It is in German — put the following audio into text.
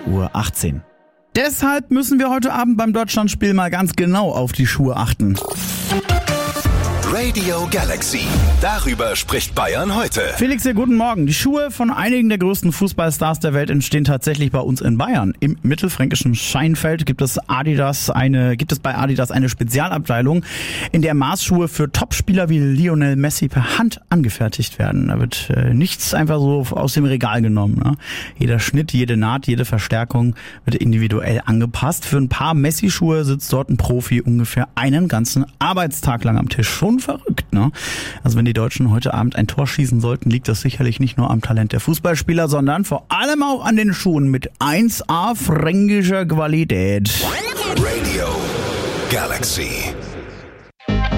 20:18 Uhr. Deshalb müssen wir heute Abend beim Deutschlandspiel mal ganz genau auf die Schuhe achten. Radio Galaxy. Darüber spricht Bayern heute. Felix, hier, guten Morgen. Die Schuhe von einigen der größten Fußballstars der Welt entstehen tatsächlich bei uns in Bayern. Im mittelfränkischen Scheinfeld gibt es bei Adidas eine Spezialabteilung, in der Maßschuhe für Topspieler wie Lionel Messi per Hand angefertigt werden. Da wird nichts einfach so aus dem Regal genommen. Ne? Jeder Schnitt, jede Naht, jede Verstärkung wird individuell angepasst. Für ein paar Messi-Schuhe sitzt dort ein Profi ungefähr einen ganzen Arbeitstag lang am Tisch. Schon verrückt, ne? Also wenn die Deutschen heute Abend ein Tor schießen sollten, liegt das sicherlich nicht nur am Talent der Fußballspieler, sondern vor allem auch an den Schuhen mit 1A fränkischer Qualität. Radio Galaxy.